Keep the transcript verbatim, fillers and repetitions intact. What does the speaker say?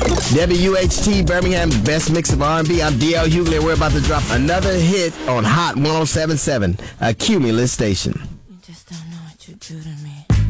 W H T Birmingham's best mix of R and B. I'm D L Hughley. We're about to drop another hit on Hot one oh seven point seven, a Cumulus station.